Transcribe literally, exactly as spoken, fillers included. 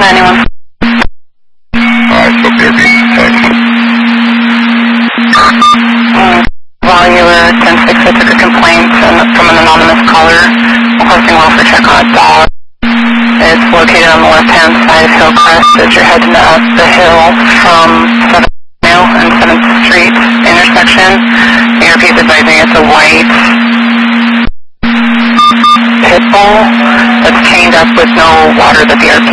anyone? Alright, so B R P text. Mm, while you were ten six, I took a complaint from an anonymous caller requesting welfare check on a dog. It's located on the left-hand side of Hillcrest as you're heading up the hill from seventh and seventh Street intersection. B R P is advising it's a white pit bull that's chained up with no water. The B R P